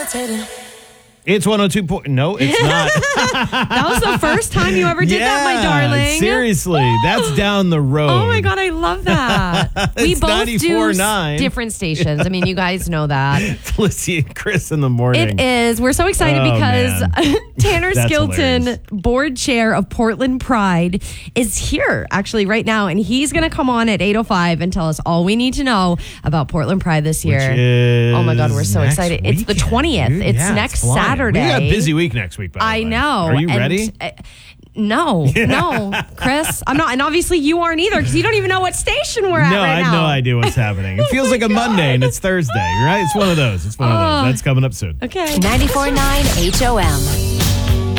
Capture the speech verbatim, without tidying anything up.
levitating. It's one oh two point... No, it's not. That was the first time you ever did yeah, that, my darling. Seriously, that's down the road. Oh, my God, I love that. We It's both do ninety-four point nine. s- different stations. I mean, you guys know that. Felicity and Chris in the morning. It is. We're so excited Oh, because Tanner That's Skilton, hilarious. board chair of Portland Pride, is here actually right now. And he's going to come on at eight oh five and tell us all we need to know about Portland Pride this year. Which is Oh, my God, we're so next excited. It's the weekend, twentieth. dude. It's Yeah, next flying. Saturday. We got a busy week next week, by the I way. know. Are you And, ready? uh, no, no, Chris, I'm not. And obviously you aren't either because you don't even know what station we're at No, right I have now. no idea what's happening. It feels like a Monday and it's Thursday, right? It's one of those. It's one of Oh. those. That's coming up soon. Okay. ninety-four point nine H O M.